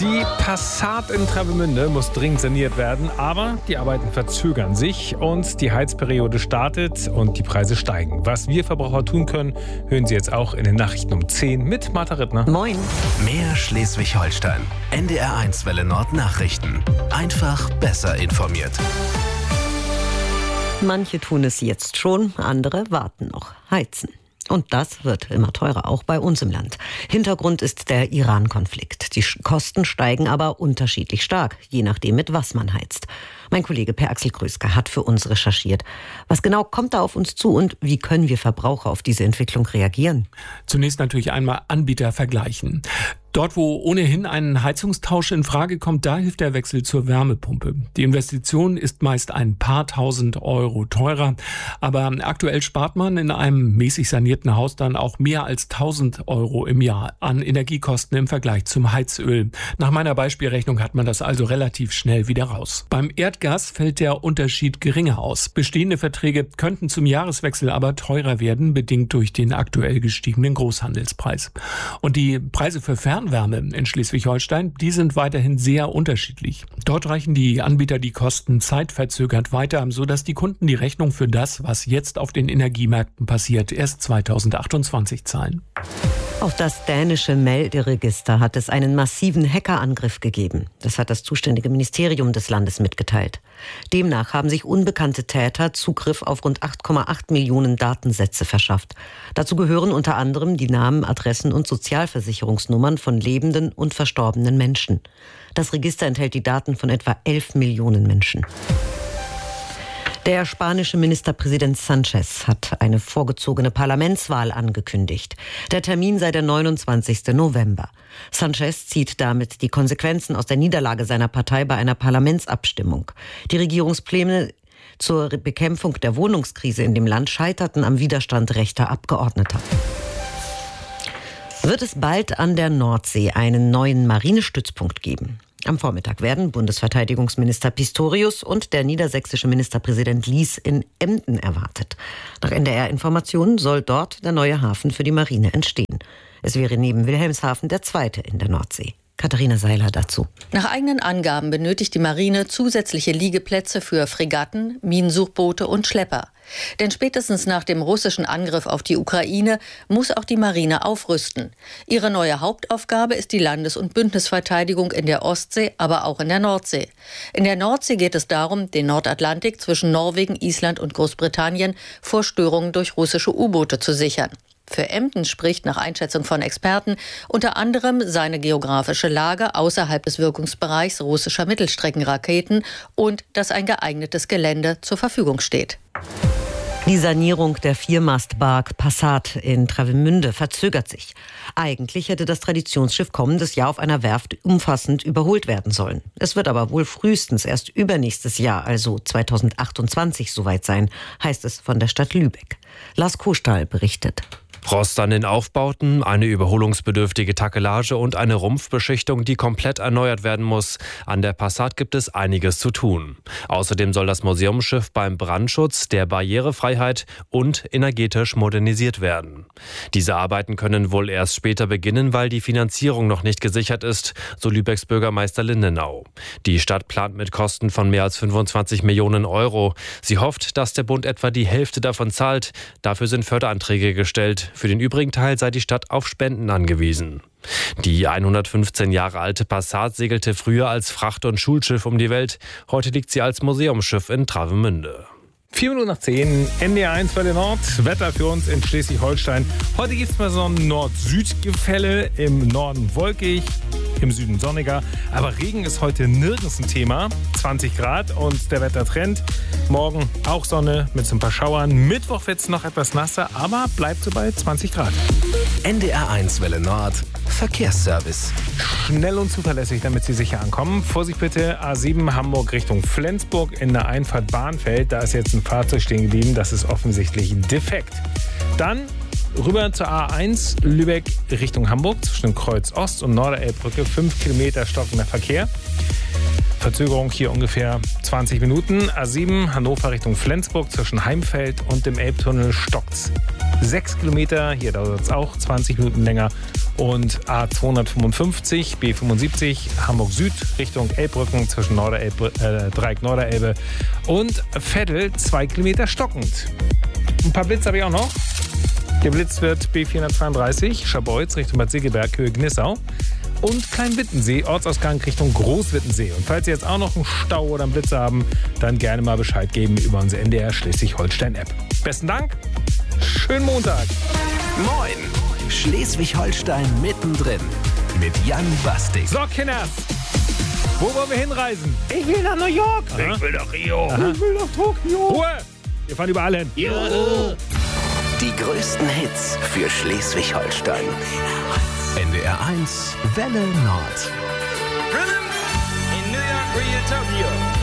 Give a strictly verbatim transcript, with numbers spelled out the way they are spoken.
Die Passat in Travemünde muss dringend saniert werden, aber die Arbeiten verzögern sich und die Heizperiode startet und die Preise steigen. Was wir Verbraucher tun können, hören Sie jetzt auch in den Nachrichten um zehn mit Martha Rittner. Moin. Mehr Schleswig-Holstein. N D R eins Welle Nord Nachrichten. Einfach besser informiert. Manche tun es jetzt schon, andere warten noch. Heizen. Und das wird immer teurer, auch bei uns im Land. Hintergrund ist der Iran-Konflikt. Die Kosten steigen aber unterschiedlich stark, je nachdem, mit was man heizt. Mein Kollege Per Axel Krösker hat für uns recherchiert. Was genau kommt da auf uns zu und wie können wir Verbraucher auf diese Entwicklung reagieren? Zunächst natürlich einmal Anbieter vergleichen. Dort, wo ohnehin ein Heizungstausch in Frage kommt, da hilft der Wechsel zur Wärmepumpe. Die Investition ist meist ein paar tausend Euro teurer, aber aktuell spart man in einem mäßig sanierten Haus dann auch mehr als tausend Euro im Jahr an Energiekosten im Vergleich zum Heizöl. Nach meiner Beispielrechnung hat man das also relativ schnell wieder raus. Beim Erdgas fällt der Unterschied geringer aus. Bestehende Verträge könnten zum Jahreswechsel aber teurer werden, bedingt durch den aktuell gestiegenen Großhandelspreis. Und die Preise für Fern Fernwärme in Schleswig-Holstein, die sind weiterhin sehr unterschiedlich. Dort reichen die Anbieter die Kosten zeitverzögert weiter, sodass die Kunden die Rechnung für das, was jetzt auf den Energiemärkten passiert, erst zweitausendachtundzwanzig zahlen. Auf das dänische Melderegister hat es einen massiven Hackerangriff gegeben. Das hat das zuständige Ministerium des Landes mitgeteilt. Demnach haben sich unbekannte Täter Zugriff auf rund acht Komma acht Millionen Datensätze verschafft. Dazu gehören unter anderem die Namen, Adressen und Sozialversicherungsnummern von lebenden und verstorbenen Menschen. Das Register enthält die Daten von etwa elf Millionen Menschen. Der spanische Ministerpräsident Sánchez hat eine vorgezogene Parlamentswahl angekündigt. Der Termin sei der neunundzwanzigsten November. Sánchez zieht damit die Konsequenzen aus der Niederlage seiner Partei bei einer Parlamentsabstimmung. Die Regierungspläne zur Bekämpfung der Wohnungskrise in dem Land scheiterten am Widerstand rechter Abgeordneter. Wird es bald an der Nordsee einen neuen Marinestützpunkt geben? Am Vormittag werden Bundesverteidigungsminister Pistorius und der niedersächsische Ministerpräsident Lies in Emden erwartet. Nach N D R-Informationen soll dort der neue Hafen für die Marine entstehen. Es wäre neben Wilhelmshaven der zweite in der Nordsee. Katharina Seiler dazu. Nach eigenen Angaben benötigt die Marine zusätzliche Liegeplätze für Fregatten, Minensuchboote und Schlepper. Denn spätestens nach dem russischen Angriff auf die Ukraine muss auch die Marine aufrüsten. Ihre neue Hauptaufgabe ist die Landes- und Bündnisverteidigung in der Ostsee, aber auch in der Nordsee. In der Nordsee geht es darum, den Nordatlantik zwischen Norwegen, Island und Großbritannien vor Störungen durch russische U-Boote zu sichern. Für Emden spricht nach Einschätzung von Experten unter anderem seine geografische Lage außerhalb des Wirkungsbereichs russischer Mittelstreckenraketen und dass ein geeignetes Gelände zur Verfügung steht. Die Sanierung der Viermastbark Passat in Travemünde verzögert sich. Eigentlich hätte das Traditionsschiff kommendes Jahr auf einer Werft umfassend überholt werden sollen. Es wird aber wohl frühestens erst übernächstes Jahr, also zweitausendachtundzwanzig, soweit sein, heißt es von der Stadt Lübeck. Lars Kostahl berichtet. Rost an den Aufbauten, eine überholungsbedürftige Takelage und eine Rumpfbeschichtung, die komplett erneuert werden muss. An der Passat gibt es einiges zu tun. Außerdem soll das Museumsschiff beim Brandschutz, der Barrierefreiheit und energetisch modernisiert werden. Diese Arbeiten können wohl erst später beginnen, weil die Finanzierung noch nicht gesichert ist, so Lübecks Bürgermeister Lindenau. Die Stadt plant mit Kosten von mehr als fünfundzwanzig Millionen Euro. Sie hofft, dass der Bund etwa die Hälfte davon zahlt. Dafür sind Förderanträge gestellt. Für den übrigen Teil sei die Stadt auf Spenden angewiesen. Die hundertfünfzehn Jahre alte Passat segelte früher als Fracht- und Schulschiff um die Welt. Heute liegt sie als Museumsschiff in Travemünde. Vier Minuten nach zehn, N D R eins Welle Nord, Wetter für uns in Schleswig-Holstein. Heute gibt es mal so ein Nord-Süd-Gefälle, im Norden wolkig, im Süden sonniger. Aber Regen ist heute nirgends ein Thema. zwanzig Grad und der Wettertrend. Morgen auch Sonne mit so ein paar Schauern. Mittwoch wird es noch etwas nasser, aber bleibt so bei zwanzig Grad. N D R eins Welle Nord, Verkehrsservice. Schnell und zuverlässig, damit Sie sicher ankommen. Vorsicht bitte, A sieben Hamburg Richtung Flensburg in der Einfahrt Bahnfeld. Da ist jetzt ein Fahrzeug stehen geblieben, das ist offensichtlich defekt. Dann rüber zur A eins Lübeck Richtung Hamburg zwischen dem Kreuz Ost und Norderelbbrücke. fünf Kilometer stockender Verkehr. Verzögerung hier ungefähr zwanzig Minuten. A sieben Hannover Richtung Flensburg zwischen Heimfeld und dem Elbtunnel stockt's. sechs Kilometer, hier dauert es auch zwanzig Minuten länger. Und A zweihundertfünfundfünfzig, B fünfundsiebzig, Hamburg Süd Richtung Elbbrücken zwischen Norderelbe, äh, Dreieck Norderelbe und Veddel, zwei Kilometer stockend. Ein paar Blitze habe ich auch noch. Geblitzt wird B vierhundertzweiunddreißig, Scharbeutz Richtung Bad Segeberg, Höhe Gnissau. Und Kleinwittensee, Ortsausgang Richtung Großwittensee. Und falls Sie jetzt auch noch einen Stau oder einen Blitz haben, dann gerne mal Bescheid geben über unsere N D R Schleswig-Holstein-App. Besten Dank, schönen Montag. Moin, Schleswig-Holstein mittendrin mit Jan Bastik. So, Kinders, wo wollen wir hinreisen? Ich will nach New York. Aha. Ich will nach Rio. Aha. Ich will nach Tokio. Ruhe, wir fahren überall hin. Ja. Die größten Hits für Schleswig-Holstein. N D R eins Welle Nord. In New York, Rio, Tokio.